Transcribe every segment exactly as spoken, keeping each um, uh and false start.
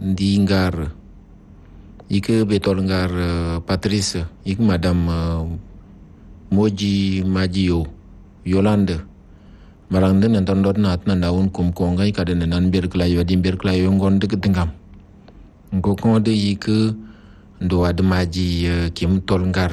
di ngar ike betol ngar uh, Patrice ik madame uh, Moji Majio Yolande marang den nan dot nat nan daun kum ko ngai ka den nan ber klayo di ber klayo ngon de dingam ngo ko de ike ndo admaji uh, kim tol ngar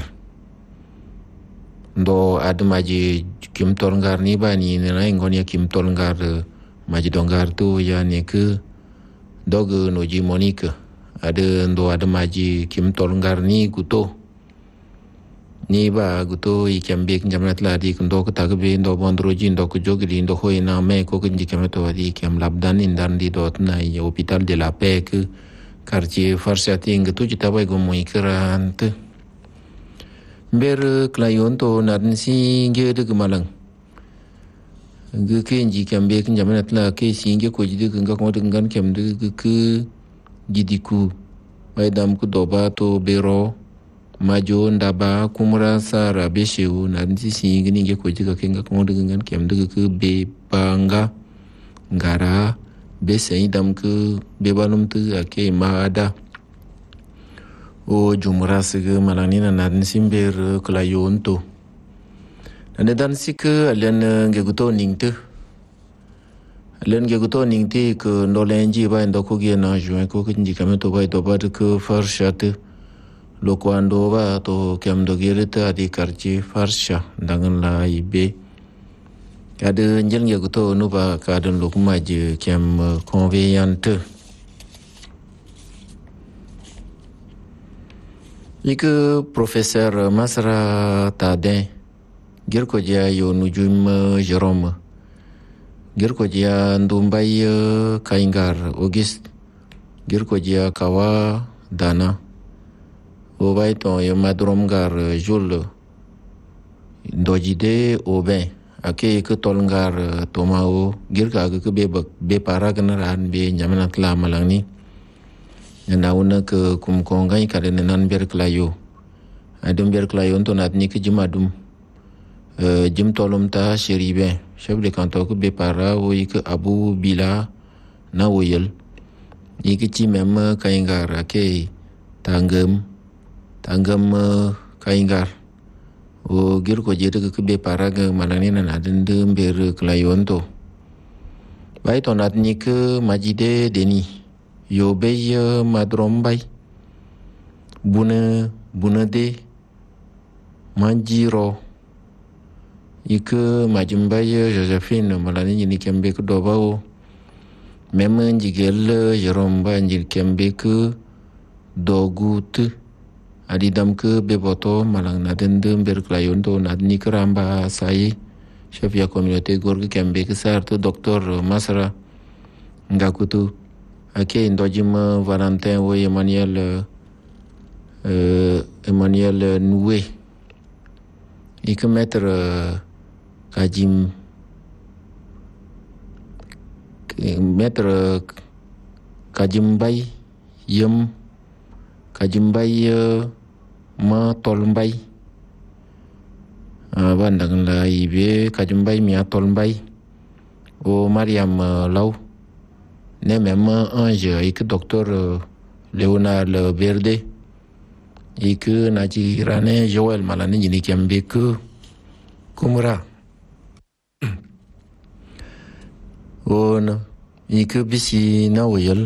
ndo admaji kim tol ngar ni bani ne na ngon ya kim tol ngar uh, maji dongar tu ya ne ke dog no ji Monique ada ndo admaji kim tol ngar ni guto ni ba guto i kembek jamnat la di ndo ko tagbe ndo bondroji ndo ko jogli ndo hoy na me ko ko jikameto di kem labdan indan di dot na i hospital de la paix quartier farsati ngatu jitaba go moy krant ber klayon to nadn si ngede gmalang nge ke nji kembek jamnat la ke singe ko jide nga ko ngan kem de ke jidiku baydam ku doba to bero majo ndaba kumra sara beshewu na nti singi ninge ko jiga kenga ko ngan kem de ke be banga ngara be sai dam ke be balum tu ake maada o jumra sege malani na nan simber kala yonto na dan sik alen nge guto ningte alen nge guto ningte ke ndolenji ba ndoko ge na juin ko ke ndi kameto ba do ba ke farshate lo quando va to kem do gereta di quartier farsha dangan la ibe kada njel nge guto no ba kada lo kuma je kem convenient ik professeur Masra Tadin ger ko dia yo nujum Jerome ger ko dia ndumbay Kaingar Auguste ger ko dia kawa dana o bay to yo madrom gar jul dojide o ben ake ke tol ngar tomao gir ka ke be be para ran be nyamanat la malang ni na una ke kum ko ngai ka den nan ber klayo adum ber klayo to nat ni ke jumadum e jim tolum ta sheribe chef de canton ke be para o ik abu bila na woyel iki ci mem kay ngar ake tangam tanggam uh, Kaingar o gir ko jede ke be paraga malani na nadin de ber klayon to bay to nat ni ke majide deni yo be uh, madrom bay buna buna de manjiro ike majimbay Josephine malani ni kembe ko dobawo même njigel jeromba njil kembe ko dogut adi dam ke beboto malang na dende ber klayon to na ni kramba sai chef ya communauté gorg kembe ke sar to docteur Masra ngakutu ake ndojim Valentin wo Emmanuel euh Emmanuel Noué ik maître kajim maître kajimbay yem kajimbay ma tol mbay bandang la ibe kajumbay mi tol mbay o Mariam Law ne même ange ik docteur Léonard Verde ik naji rane Joël malane ni kembe ke kumra on ik bisi na woyel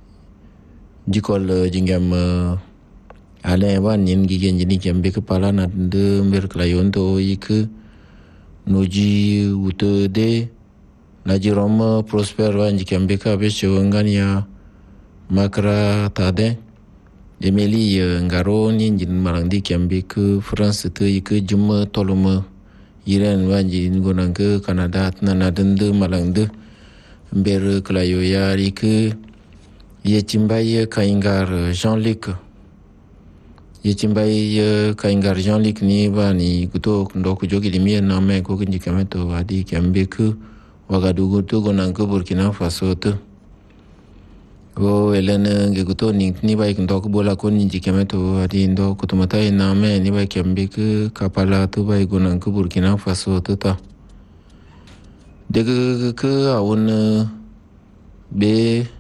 dikol jingam ale wan nin gigen jini kembe ke pala na de mer klayon to ik noji uto de naji rom prosper wan kembe ka be chongania makra tade emeli ngaro nin jin marang di kembe ke France te ik jum toluma iran wan jin gonang ke Canada na na de malang de ber klayo ya ik Yetimbay Kaingar Jean-Luc Yetimbay Kaingar Jean-Luc ni bani kuto ndoko jogi limie na me ko kinji kameto adi kembe ku Wagadugu to gonan ko Burkina Faso to o elena nge kuto ni ni bay ndoko bola ko ninji kameto adi ndoko to matai na me ni bay kembe ku Kapala to bay gonan ko Burkina Faso to ta de ke awon be